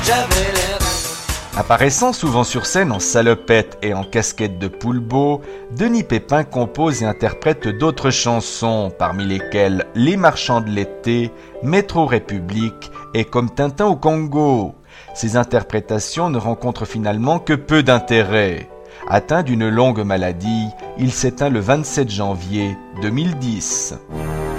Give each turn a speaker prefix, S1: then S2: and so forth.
S1: Apparaissant souvent sur scène en salopette et en casquette de poulbeau, Denis Pépin compose et interprète d'autres chansons, parmi lesquelles Les Marchands de l'été, Métro République et Comme Tintin au Congo. Ces interprétations ne rencontrent finalement que peu d'intérêt. Atteint d'une longue maladie, il s'éteint le 27 janvier 2010.